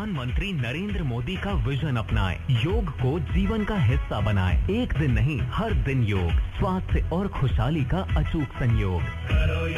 प्रधानमंत्री नरेंद्र मोदी का विजन अपनाएं, योग को जीवन का हिस्सा बनाएं। एक दिन नहीं, हर दिन योग, स्वास्थ्य और खुशहाली का अचूक संयोग।